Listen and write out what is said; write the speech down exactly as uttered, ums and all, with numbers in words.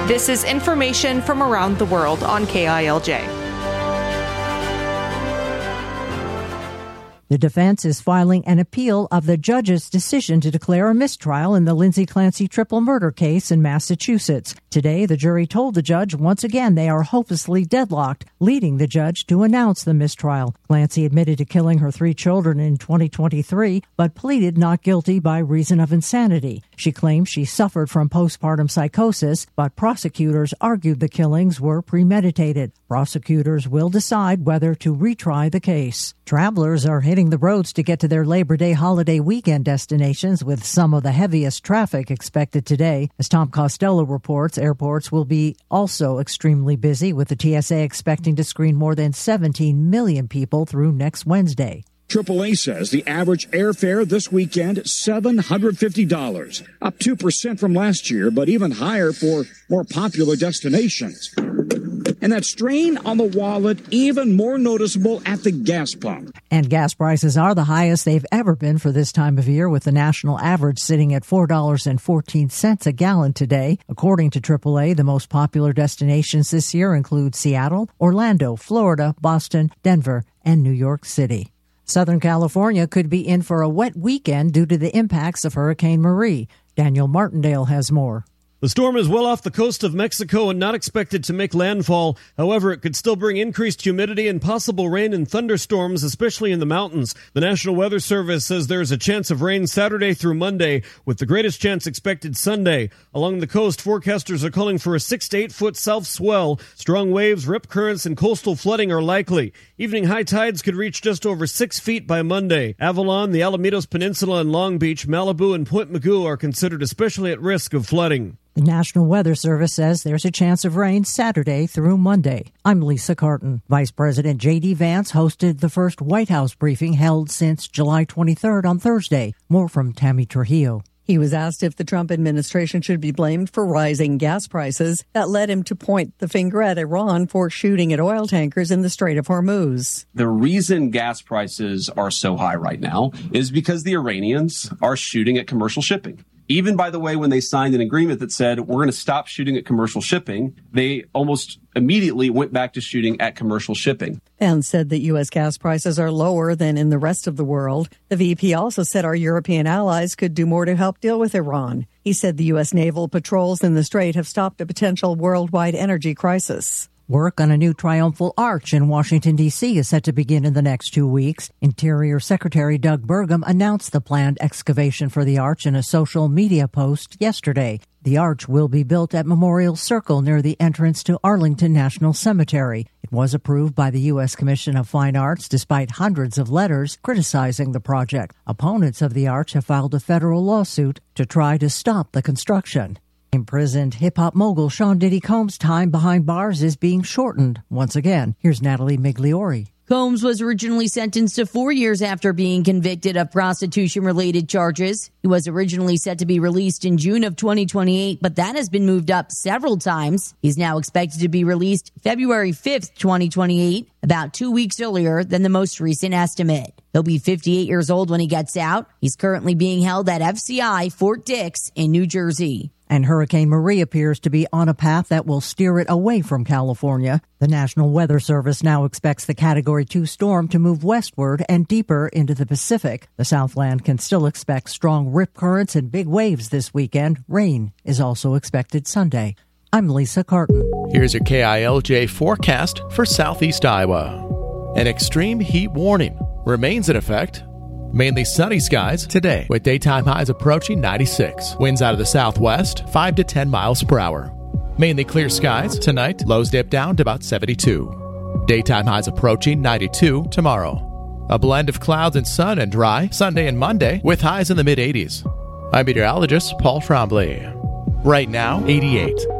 This is information from around the world on K I L J. The defense is filing an appeal of the judge's decision to declare a mistrial in the Lindsay Clancy triple murder case in Massachusetts. Today, the jury told the judge once again they are hopelessly deadlocked, leading the judge to announce the mistrial. Clancy admitted to killing her three children in twenty twenty-three, but pleaded not guilty by reason of insanity. She claims she suffered from postpartum psychosis, but prosecutors argued the killings were premeditated. Prosecutors will decide whether to retry the case. Travelers are hitting the roads to get to their Labor Day holiday weekend destinations, with some of the heaviest traffic expected today. As Tom Costello reports, airports will be also extremely busy, with the T S A expecting to screen more than seventeen million people through next Wednesday. triple A says the average airfare this weekend, seven hundred fifty dollars, up two percent from last year, but even higher for more popular destinations. And that strain on the wallet even more noticeable at the gas pump. And gas prices are the highest they've ever been for this time of year, with the national average sitting at four dollars and fourteen cents a gallon today. According to triple A, the most popular destinations this year include Seattle, Orlando, Florida, Boston, Denver, and New York City. Southern California could be in for a wet weekend due to the impacts of Hurricane Marie. Daniel Martindale has more. The storm is well off the coast of Mexico and not expected to make landfall. However, it could still bring increased humidity and possible rain and thunderstorms, especially in the mountains. The National Weather Service says there is a chance of rain Saturday through Monday, with the greatest chance expected Sunday. Along the coast, forecasters are calling for a six to eight foot south swell. Strong waves, rip currents, and coastal flooding are likely. Evening high tides could reach just over six feet by Monday. Avalon, the Alamitos Peninsula, and Long Beach, Malibu, and Point Mugu are considered especially at risk of flooding. The National Weather Service says there's a chance of rain Saturday through Monday. I'm Lisa Carton. Vice President J D. Vance hosted the first White House briefing held since July twenty-third on Thursday. More from Tammy Trujillo. He was asked if the Trump administration should be blamed for rising gas prices that led him to point the finger at Iran for shooting at oil tankers in the Strait of Hormuz. The reason gas prices are so high right now is because the Iranians are shooting at commercial shipping. Even, by the way, when they signed an agreement that said we're going to stop shooting at commercial shipping, they almost immediately went back to shooting at commercial shipping. And said that U S gas prices are lower than in the rest of the world. The V P also said our European allies could do more to help deal with Iran. He said the U S naval patrols in the strait have stopped a potential worldwide energy crisis. Work on a new triumphal arch in Washington, D C is set to begin in the next two weeks. Interior Secretary Doug Burgum announced the planned excavation for the arch in a social media post yesterday. The arch will be built at Memorial Circle near the entrance to Arlington National Cemetery. It was approved by the U S Commission of Fine Arts despite hundreds of letters criticizing the project. Opponents of the arch have filed a federal lawsuit to try to stop the construction. Imprisoned hip-hop mogul Sean Diddy Combs' time behind bars is being shortened once again. Here's Natalie Migliori. Combs was originally sentenced to four years after being convicted of prostitution-related charges. He was originally set to be released in June of twenty twenty-eight, but that has been moved up several times. He's now expected to be released February fifth, twenty twenty-eight, about two weeks earlier than the most recent estimate. He'll be fifty-eight years old when he gets out. He's currently being held at F C I Fort Dix in New Jersey. And Hurricane Marie appears to be on a path that will steer it away from California. The National Weather Service now expects the Category two storm to move westward and deeper into the Pacific. The Southland can still expect strong rip currents and big waves this weekend. Rain is also expected Sunday. I'm Lisa Carton. Here's your K I L J forecast for Southeast Iowa. An extreme heat warning remains in effect. Mainly sunny skies today, with daytime highs approaching ninety-six. Winds out of the southwest, five to ten miles per hour. Mainly clear skies tonight, lows dip down to about seventy-two. Daytime highs approaching ninety-two tomorrow. A blend of clouds and sun and dry Sunday and Monday, with highs in the mid-eighties. I'm meteorologist Paul Trombley. Right now, eighty-eight.